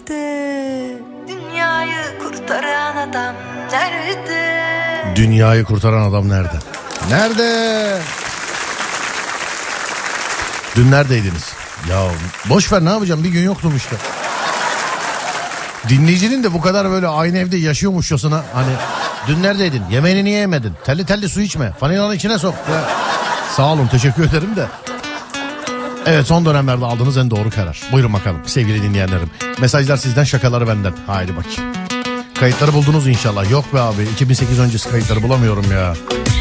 nerede? Dünyayı kurtaran adam nerede? Dünyayı kurtaran adam nerede? Nerede? Dün neredeydiniz? Ya boş ver, ne yapacağım, bir gün yoktum işte. Dinleyicinin de bu kadar böyle aynı evde yaşıyormuşçasına hani dün neredeydin? Yemeğini niye yemedin? Telli telli su içme. Fanilanın içine sok. Ya, sağ olun, teşekkür ederim de. Evet, son dönemlerde aldığınız en doğru karar. Buyurun bakalım sevgili dinleyenlerim. Mesajlar sizden, şakaları benden. Haydi bakayım. Kayıtları buldunuz inşallah. Yok be abi, 2008 öncesi kayıtları bulamıyorum ya.